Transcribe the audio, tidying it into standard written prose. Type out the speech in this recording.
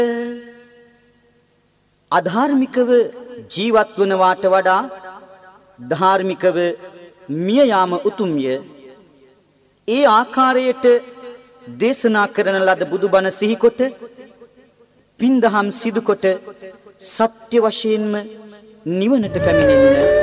අධාර්මිකව ජීවත් වනවාට වඩා ධාර්මිකව මිය යාම උතුම්ය. ඒ ආකාරයට දේශනා කරන ලද බුදුබණ සිහිකොට පින්දහම් සිදුකොට සත්‍ය වශයෙන්ම නිවනට පැමිණෙන්න